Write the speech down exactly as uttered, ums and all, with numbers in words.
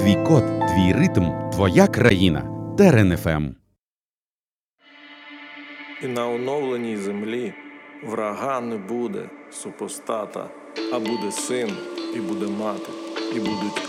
Твій код, твій ритм, твоя країна. Терен еф ем. І на оновленій землі врага не буде, супостата, а буде син, і буде мати, і будуть